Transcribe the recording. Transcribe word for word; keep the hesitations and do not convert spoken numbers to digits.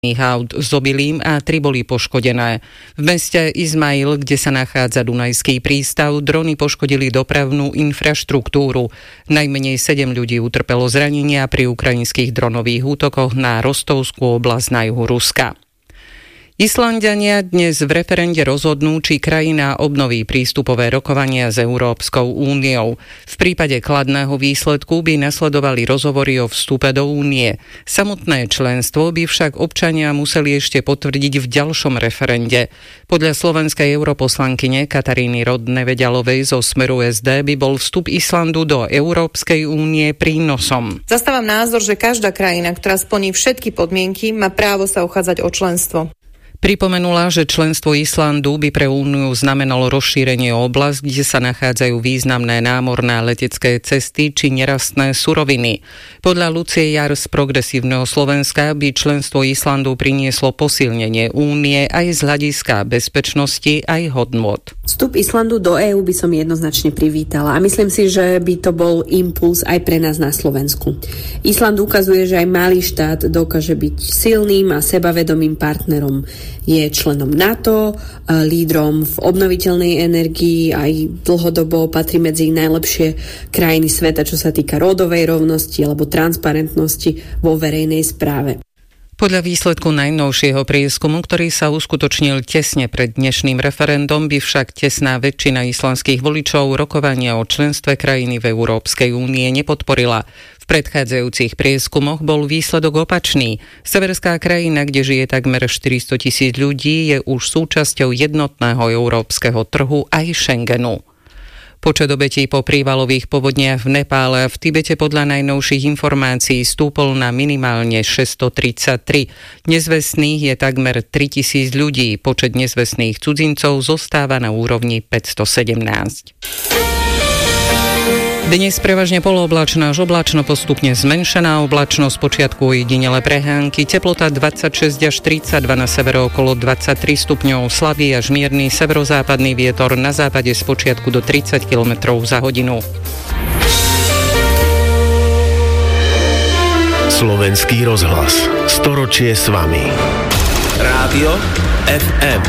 aut s obilím a tri boli poškodené. V meste Izmail, kde sa nachádza Dunajský prístav, drony poškodili dopravnú infraštruktúru. Najmenej sedem ľudí utrpelo zranenia pri ukrajinských dronových útokoch na Rostovskú oblasť na juhu Ruska. Islanďania dnes v referende rozhodnú, či krajina obnoví prístupové rokovania s Európskou úniou. V prípade kladného výsledku by nasledovali rozhovory o vstupe do únie. Samotné členstvo by však občania museli ešte potvrdiť v ďalšom referende. Podľa slovenskej europoslankyne Kataríny Rod-Nevedialovej zo Smeru es dé by bol vstup Islandu do Európskej únie prínosom. Zastávam názor, že každá krajina, ktorá splní všetky podmienky, má právo sa uchádzať o členstvo. Pripomenula, že členstvo Islandu by pre Úniu znamenalo rozšírenie o oblasť, kde sa nachádzajú významné námorné a letecké cesty či nerastné suroviny. Podľa Lucie Jar z Progresívneho Slovenska by členstvo Islandu prinieslo posilnenie Únie aj z hľadiska bezpečnosti aj hodnôt. Vstup Islandu do EÚ by som jednoznačne privítala a myslím si, že by to bol impuls aj pre nás na Slovensku. Island ukazuje, že aj malý štát dokáže byť silným a sebavedomým partnerom. Je členom NATO, lídrom v obnoviteľnej energii, aj dlhodobo patrí medzi najlepšie krajiny sveta, čo sa týka rodovej rovnosti alebo transparentnosti vo verejnej správe. Podľa výsledku najnovšieho prieskumu, ktorý sa uskutočnil tesne pred dnešným referendum, by však tesná väčšina islandských voličov rokovania o členstve krajiny v Európskej únie nepodporila. V predchádzajúcich prieskumoch bol výsledok opačný. Severská krajina, kde žije takmer štyristo tisíc ľudí, je už súčasťou jednotného európskeho trhu aj Schengenu. Počet obetí po prívalových povodniach v Nepále a v Tibete podľa najnovších informácií stúpol na minimálne šesťstotridsaťtri. Nezvestných je takmer tritisíc ľudí. Počet nezvestných cudzincov zostáva na úrovni päťstosedemnásť. Dnes prevažne polooblačno až oblačno, postupne zmenšená oblačnosť, počiatku ojedinele prehánky, teplota dvadsaťšesť až tridsaťdva, na severe okolo dvadsaťtri stupňov, slabý až mierny severozápadný vietor, na západe z počiatku do tridsať kilometrov za hodinu. Slovenský rozhlas. Storočie s vami. Rádio ef em.